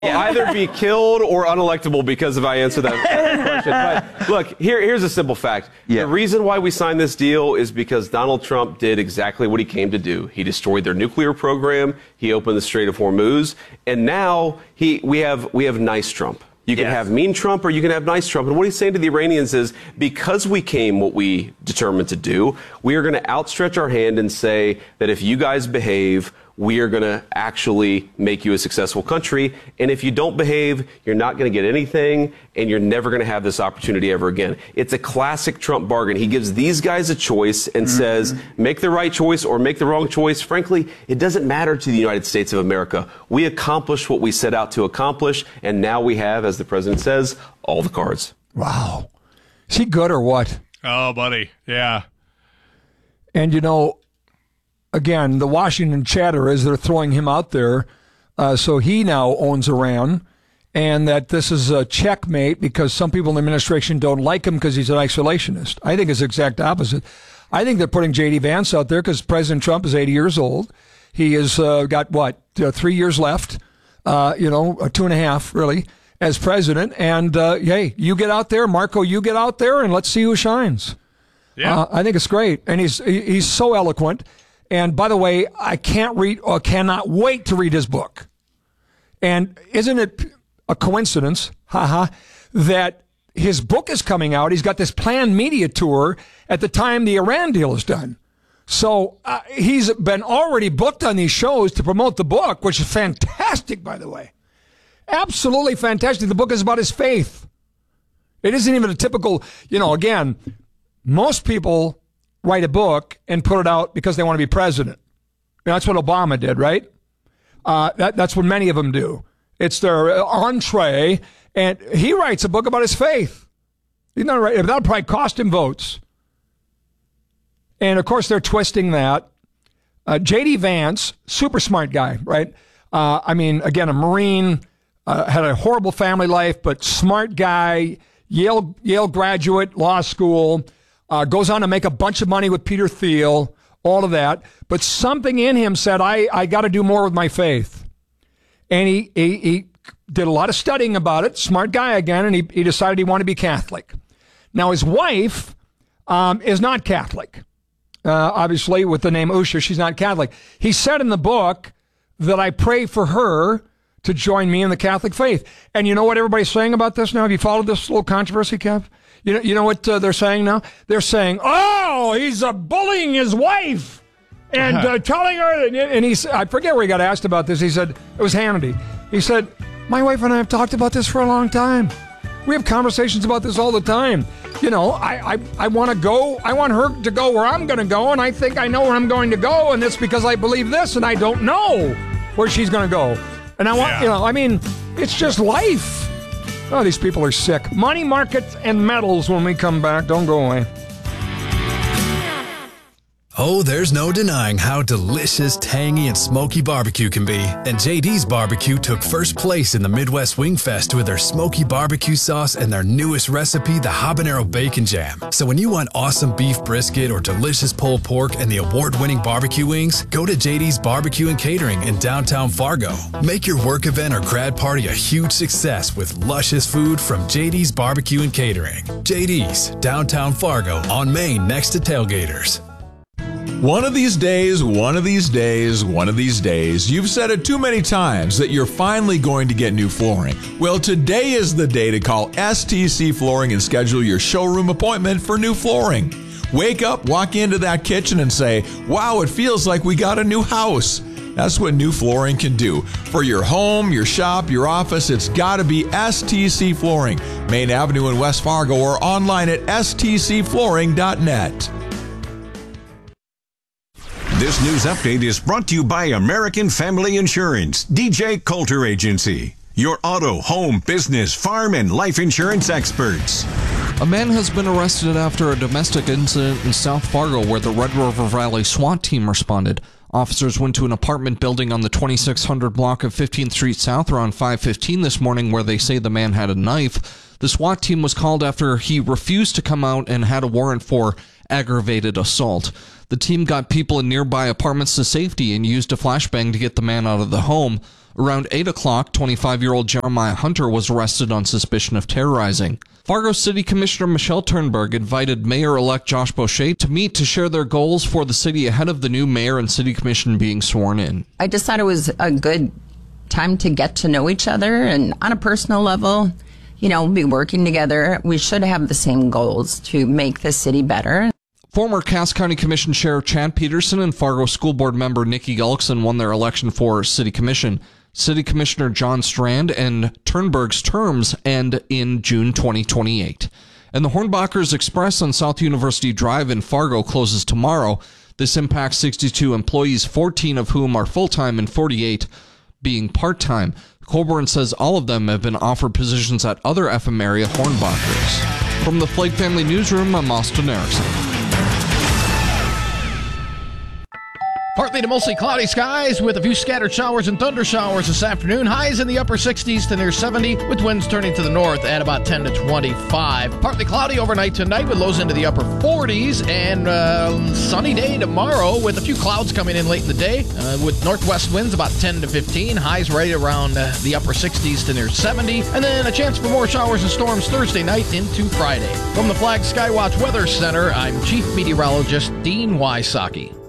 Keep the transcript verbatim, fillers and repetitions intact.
Either be killed or unelectable because if I answer that question. But look, here, here's a simple fact. Yeah. The reason why we signed this deal is because Donald Trump did exactly what he came to do. He destroyed their nuclear program. He opened the Strait of Hormuz. And now he, we have, we have nice Trump. You can yes. have mean Trump or you can have nice Trump. And what he's saying to the Iranians is, because we came what we determined to do, we are going to outstretch our hand and say that if you guys behave, we are going to actually make you a successful country. And if you don't behave, you're not going to get anything, and you're never going to have this opportunity ever again. It's a classic Trump bargain. He gives these guys a choice and mm-hmm. says, make the right choice or make the wrong choice. Frankly, it doesn't matter to the United States of America. We accomplished what we set out to accomplish, and now we have, as the president says, all the cards. Wow. Is he good or what? Oh, buddy. Yeah. And, you know, again, the Washington chatter is they're throwing him out there, uh, so he now owns Iran, and that this is a checkmate because some people in the administration don't like him because he's an isolationist. I think it's the exact opposite. I think they're putting J D Vance out there because President Trump is eighty years old. He has uh, got, what, uh, three years left, uh, you know, two and a half, really, as president. And, uh, hey, you get out there, Marco, you get out there, and let's see who shines. Yeah. Uh, I think it's great. And he's he's so eloquent. And by the way, I can't read or cannot wait to read his book. And isn't it a coincidence, haha, that his book is coming out? He's got this planned media tour at the time the Iran deal is done. So uh, he's been already booked on these shows to promote the book, which is fantastic, by the way. Absolutely fantastic. The book is about his faith. It isn't even a typical, you know, again, most people write a book and put it out because they want to be president. That's what Obama did, right? Uh, that, that's what many of them do. It's their entree, and he writes a book about his faith. He's not right. That'll probably cost him votes. And, of course, they're twisting that. Uh, J D Vance, super smart guy, right? Uh, I mean, again, a Marine, uh, had a horrible family life, but smart guy, Yale, Yale graduate, law school, Uh, goes on to make a bunch of money with Peter Thiel, all of that. But something in him said, I, I got to do more with my faith. And he, he, he did a lot of studying about it, smart guy again, and he, he decided he wanted to be Catholic. Now, his wife um, is not Catholic. Uh, obviously, with the name Usha, she's not Catholic. He said in the book that I pray for her to join me in the Catholic faith. And you know what everybody's saying about this now? Have you followed this little controversy, Kev? You know, you know what uh, they're saying now? They're saying, "Oh, he's uh, bullying his wife and uh, telling her." And he, I forget where he got asked about this. He said it was Hannity. He said, "My wife and I have talked about this for a long time. We have conversations about this all the time. You know, I, I, I want to go. I want her to go where I'm going to go, and I think I know where I'm going to go, and it's because I believe this, and I don't know where she's going to go. And I want, yeah. you know, I mean, it's just life." Oh, these people are sick. Money markets and metals when we come back. Don't go away. Oh, there's no denying how delicious, tangy, and smoky barbecue can be. And J D's Barbecue took first place in the Midwest Wing Fest with their smoky barbecue sauce and their newest recipe, the Habanero Bacon Jam. So when you want awesome beef brisket or delicious pulled pork and the award-winning barbecue wings, go to J D's Barbecue and Catering in downtown Fargo. Make your work event or grad party a huge success with luscious food from J D's Barbecue and Catering. J D's, downtown Fargo, on Main next to Tailgaters. One of these days, one of these days, one of these days, you've said it too many times that you're finally going to get new flooring. Well, today is the day to call S T C Flooring and schedule your showroom appointment for new flooring. Wake up, walk into that kitchen and say, wow, it feels like we got a new house. That's what new flooring can do. For your home, your shop, your office, it's got to be S T C Flooring. Main Avenue in West Fargo or online at S T C flooring dot net. This news update is brought to you by American Family Insurance, D J Coulter Agency, your auto, home, business, farm, and life insurance experts. A man has been arrested after a domestic incident in South Fargo where the Red River Valley SWAT team responded. Officers went to an apartment building on the twenty-six hundred block of fifteenth Street South around five fifteen this morning where they say the man had a knife. The SWAT team was called after he refused to come out and had a warrant for aggravated assault. The team got people in nearby apartments to safety and used a flashbang to get the man out of the home. Around eight o'clock, twenty-five-year-old Jeremiah Hunter was arrested on suspicion of terrorizing. Fargo City Commissioner Michelle Turnberg invited Mayor-elect Josh Boucher to meet to share their goals for the city ahead of the new mayor and city commission being sworn in. I just thought it was a good time to get to know each other, and on a personal level, you know, be working together. We should have the same goals to make the city better. Former Cass County Commission Chair Chad Peterson and Fargo School Board member Nikki Gullickson won their election for City Commission. City Commissioner John Strand and Turnberg's terms end in June twenty twenty-eight. And the Hornbachers Express on South University Drive in Fargo closes tomorrow. This impacts sixty-two employees, fourteen of whom are full-time and forty-eight being part-time. Colburn says all of them have been offered positions at other F M area Hornbachers. From the Flake Family Newsroom, I'm Austin Erickson. Partly to mostly cloudy skies with a few scattered showers and thunder showers this afternoon. Highs in the upper sixties to near seventy, with winds turning to the north at about ten to twenty-five. Partly cloudy overnight tonight with lows into the upper forties, and uh, sunny day tomorrow with a few clouds coming in late in the day uh, with northwest winds about ten to fifteen. Highs right around uh, the upper sixties to near seventy, and then a chance for more showers and storms Thursday night into Friday. From the Flag Skywatch Weather Center, I'm Chief Meteorologist Dean Wysocki.